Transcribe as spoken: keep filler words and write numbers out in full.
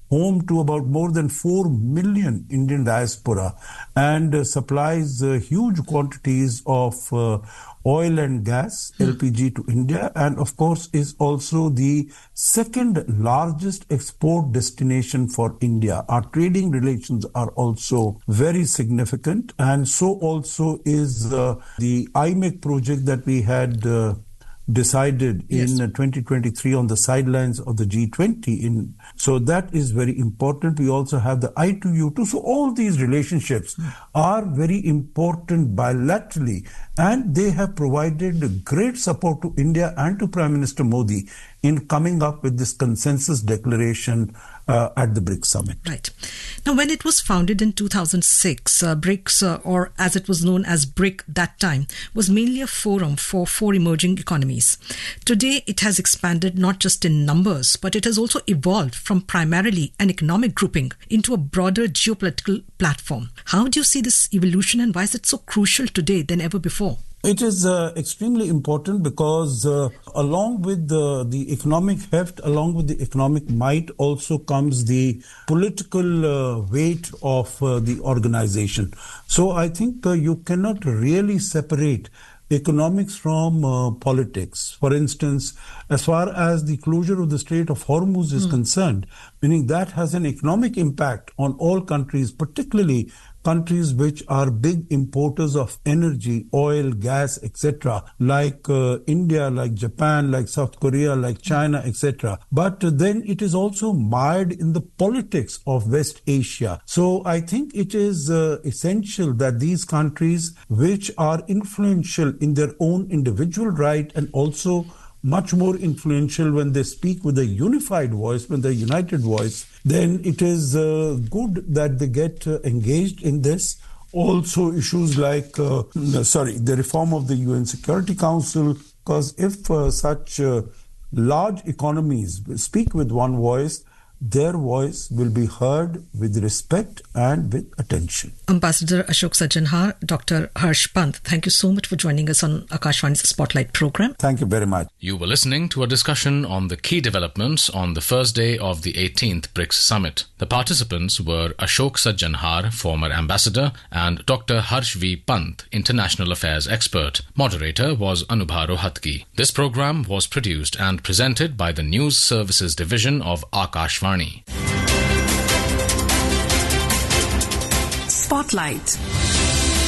home to about more than four million Indian diaspora and uh, supplies uh, huge quantities of uh, oil and gas, L P G, to India, and of course is also the second largest export destination for India. Our trading relations are also very significant, and so also is uh, the I M E C project that we had uh, decided in yes. twenty twenty-three on the sidelines of the G twenty. In so that is very important. We also have the I two U two. So all these relationships mm. are very important bilaterally, and they have provided great support to India and to Prime Minister Modi in coming up with this consensus declaration uh, at the BRICS summit. Right. Now, when it was founded in two thousand six, uh, BRICS, uh, or as it was known as BRIC that time, was mainly a forum for four emerging economies. Today, it has expanded not just in numbers, but it has also evolved from primarily an economic grouping into a broader geopolitical platform. How do you see this evolution, and why is it so crucial today than ever before? It is uh, extremely important because uh, along with the, the economic heft, along with the economic might, also comes the political uh, weight of uh, the organization. So I think uh, you cannot really separate economics from uh, politics. For instance, as far as the closure of the Strait of Hormuz is mm. concerned, meaning that has an economic impact on all countries, particularly countries which are big importers of energy, oil, gas, et cetera, like uh, India, like Japan, like South Korea, like China, et cetera. But uh, then it is also mired in the politics of West Asia. So I think it is uh, essential that these countries, which are influential in their own individual right and also much more influential when they speak with a unified voice, with a united voice, then it is uh, good that they get uh, engaged in this. Also issues like, uh, sorry, the reform of the U N Security Council, because if uh, such uh, large economies speak with one voice, their voice will be heard with respect and with attention. Ambassador Ashok Sajjanhar, Doctor Harsh Pant, thank you so much for joining us on Akashvani's Spotlight program. Thank you very much. You were listening to a discussion on the key developments on the first day of the eighteenth BRICS Summit. The participants were Ashok Sajjanhar, former ambassador, and Doctor Harsh V. Pant, international affairs expert. Moderator was Anubha Rohatgi. This program was produced and presented by the News Services Division of Akashvani. Spotlight.